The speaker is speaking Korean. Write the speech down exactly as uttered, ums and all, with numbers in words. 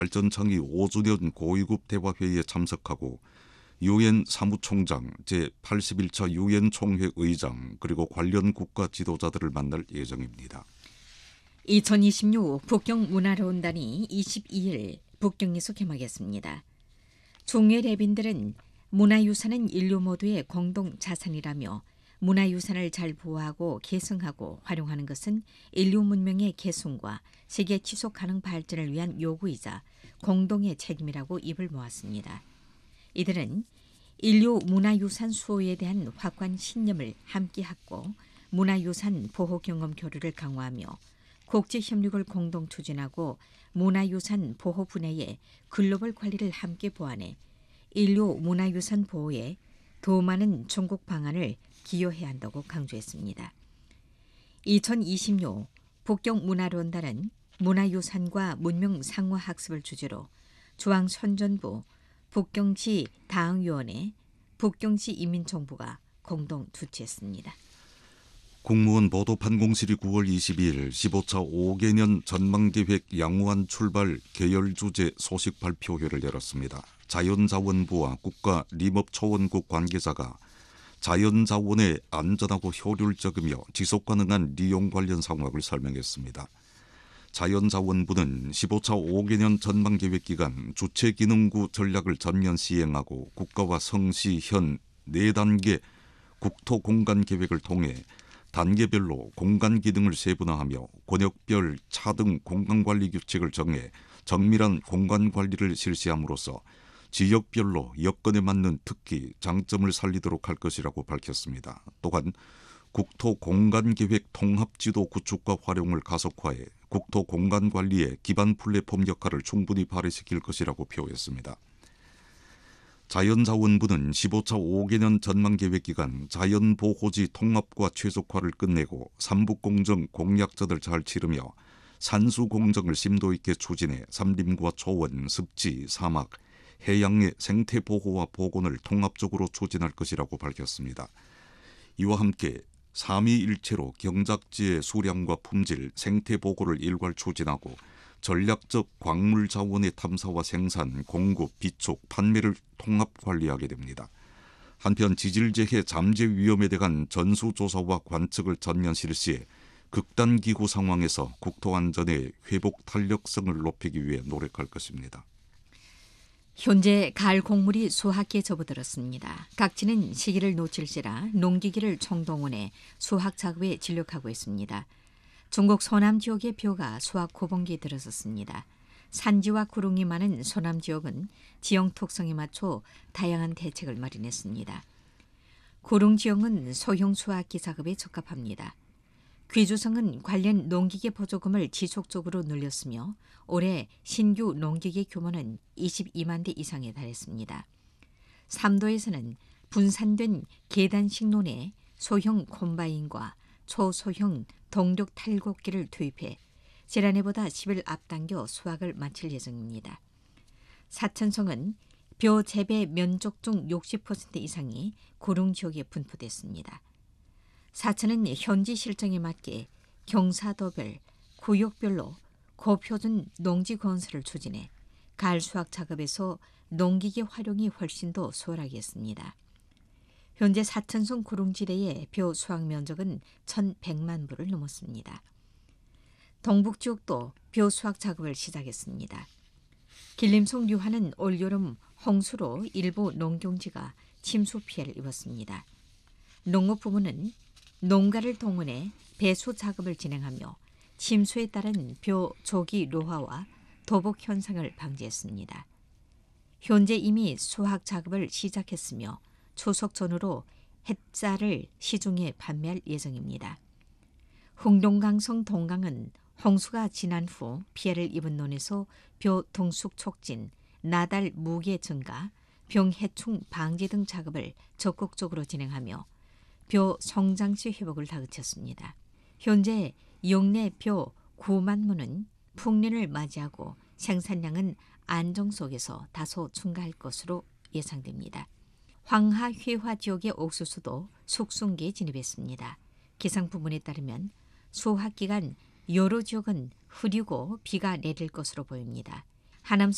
발전창의 오 주년 고위급 대화회의에 참석하고 유엔 사무총장, 제팔십일 차 유엔 총회 의장 그리고 관련 국가 지도자들을 만날 예정입니다. 이천이십육 북경문화로운단이 이십이 일 북경에서 개막했습니다. 종외 래빈들은 문화유산은 인류 모두의 공동 자산이라며 문화유산을 잘 보호하고 계승하고 활용하는 것은 인류 문명의 계승과 세계 지속 가능 발전을 위한 요구이자 공동의 책임이라고 입을 모았습니다. 이들은 인류 문화유산 수호에 대한 확고한 신념을 함께 갖고 문화유산 보호 경험 교류를 강화하며 국제협력을 공동 추진하고 문화유산 보호 분야의 글로벌 관리를 함께 보완해 인류 문화유산 보호에 더 많은 전국 방안을 기여해야 한다고 강조했습니다. 이천이십육 북경문화로운단은 문화유산과 문명 상호 학습을 주제로 중앙선전부, 북경시 다응위원회, 북경시 인민정부가 공동 주최했습니다. 국무원 보도판공실이 구월 이십이일 십오 차 오 개년 전망계획 양호한 출발 계열주제 소식 발표회를 열었습니다. 자연자원부와 국가림업초원국 관계자가 자연자원의 안전하고 효율적이며 지속가능한 리용 관련 상황을 설명했습니다. 자연자원부는 십오 차 오 개년 전망계획 기간 주체기능구 전략을 전면 시행하고 국가와 성시, 현 네 단계 국토공간계획을 통해 단계별로 공간기능을 세분화하며 권역별 차등 공간관리 규칙을 정해 정밀한 공간관리를 실시함으로써 지역별로 여건에 맞는 특기, 장점을 살리도록 할 것이라고 밝혔습니다. 또한 국토공간계획 통합지도 구축과 활용을 가속화해 국토공간관리의 기반 플랫폼 역할을 충분히 발휘시킬 것이라고 표했습니다. 자연자원부는 십오 차 오 개년 전망계획 기간 자연보호지 통합과 최적화를 끝내고 삼북공정 공약전을 잘 치르며 산수공정을 심도 있게 추진해 산림과 초원, 습지, 사막, 해양의 생태보호와 복원을 통합적으로 추진할 것이라고 밝혔습니다. 이와 함께 삼위일체로 경작지의 수량과 품질, 생태보호를 일괄 추진하고 전략적 광물 자원의 탐사와 생산, 공급, 비축, 판매를 통합 관리하게 됩니다. 한편 지질재해 잠재 위험에 대한 전수조사와 관측을 전면 실시해 극단기후 상황에서 국토안전의 회복 탄력성을 높이기 위해 노력할 것입니다. 현재 가을 곡물이 수확기에 접어들었습니다. 각지는 시기를 놓칠시라 농기계를 총동원해 수확 작업에 진력하고 있습니다. 중국 서남 지역의 벼가 수확 고봉기에 들어섰습니다. 산지와 구릉이 많은 서남 지역은 지형 특성에 맞춰 다양한 대책을 마련했습니다. 구릉 지역은 소형 수확기 작업에 적합합니다. 귀주성은 관련 농기계 보조금을 지속적으로 늘렸으며 올해 신규 농기계 규모는 이십이만 대 이상에 달했습니다. 삼도에서는 분산된 계단식론에 소형 콤바인과 초소형 동력 탈곡기를 투입해 지난해보다 십 일 앞당겨 수확을 마칠 예정입니다. 사천성은 벼 재배 면적 중 육십 퍼센트 이상이 구릉 지역에 분포됐습니다. 사천은 현지 실정에 맞게 경사도별, 구역별로 고표준 농지 건설을 추진해 가을 수확 작업에서 농기계 활용이 훨씬 더 수월하게 했습니다. 현재 사천성 구릉지대의 벼 수확 면적은 천백만 부를 넘었습니다. 동북지역도 벼 수확 작업을 시작했습니다. 길림성 류화는 올여름 홍수로 일부 농경지가 침수 피해를 입었습니다. 농업부문은 농가를 동원해 배수 작업을 진행하며 침수에 따른 벼 조기 노화와 도복 현상을 방지했습니다. 현재 이미 수확 작업을 시작했으며 추석 전후로 햇쌀을 시중에 판매할 예정입니다. 흥동강성 동강은 홍수가 지난 후 피해를 입은 논에서 벼 동숙 촉진, 나달 무게 증가, 병해충 방지 등 작업을 적극적으로 진행하며 벼 성장시 회복을 다그쳤습니다. 현재 영내 벼 구만 무는 풍년을 맞이하고 생산량은 안정 속에서 다소 증가할 것으로 예상됩니다. 황하 회화 지역의 옥수수도 숙성기에 진입했습니다. 기상부문에 따르면 수확 기간 여러 지역은 흐리고 비가 내릴 것으로 보입니다. 하남